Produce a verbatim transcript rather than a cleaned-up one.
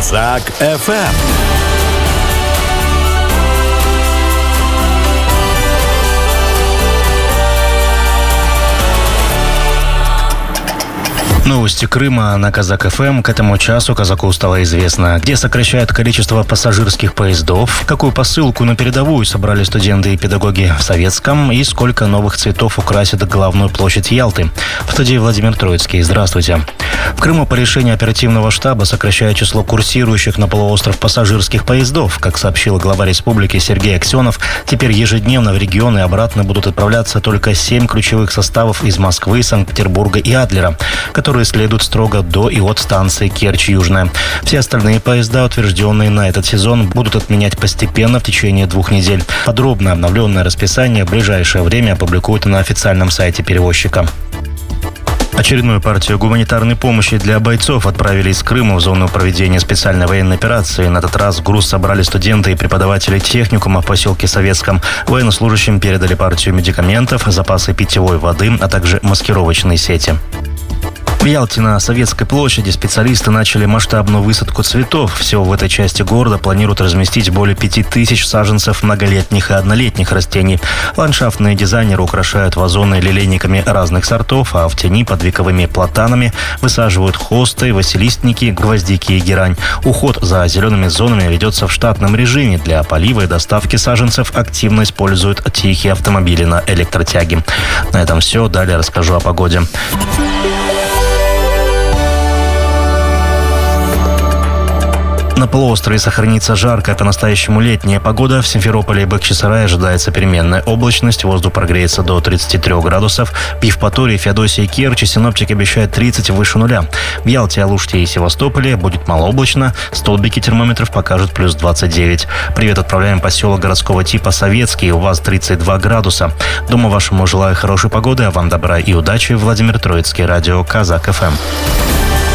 Казак эф эм. Новости Крыма на Казак эф эм. К этому часу казаку стало известно, где сокращают количество пассажирских поездов, какую посылку на передовую собрали студенты и педагоги в Советском и сколько новых цветов украсит главную площадь Ялты. В студии Владимир Троицкий. Здравствуйте. В Крыму по решению оперативного штаба сокращают число курсирующих на полуостров пассажирских поездов. Как сообщил глава республики Сергей Аксенов, теперь ежедневно в регион и обратно будут отправляться только семь ключевых составов из Москвы, Санкт-Петербурга и Адлера, которые следуют строго до и от станции Керчь-Южная. Все остальные поезда, утвержденные на этот сезон, будут отменять постепенно в течение двух недель. Подробно обновленное расписание в ближайшее время опубликуют на официальном сайте перевозчика. Очередную партию гуманитарной помощи для бойцов отправили из Крыма в зону проведения специальной военной операции. На этот раз груз собрали студенты и преподаватели техникума в поселке Советском. Военнослужащим передали партию медикаментов, запасы питьевой воды, а также маскировочные сети. В Ялте на Советской площади специалисты начали масштабную высадку цветов. Всего в этой части города планируют разместить более пяти тысяч саженцев многолетних и однолетних растений. Ландшафтные дизайнеры украшают вазоны лилейниками разных сортов, а в тени под вековыми платанами высаживают хосты, василистники, гвоздики и герань. Уход за зелеными зонами ведется в штатном режиме. Для полива и доставки саженцев активно используют тихие автомобили на электротяге. На этом все. Далее расскажу о погоде. На полуострове сохранится жаркая, по-настоящему летняя погода. В Симферополе и Бахчисарае ожидается переменная облачность. Воздух прогреется до тридцати трёх градусов. В Евпатории, Феодосии и Керчи синоптики обещают тридцать выше нуля. В Ялте, Алуште и Севастополе будет малооблачно. Столбики термометров покажут плюс двадцать девять. Привет отправляем поселок городского типа Советский. У вас тридцать два градуса. Дома вашему желаю хорошей погоды, а вам добра и удачи. Владимир Троицкий, радио Казак эф эм.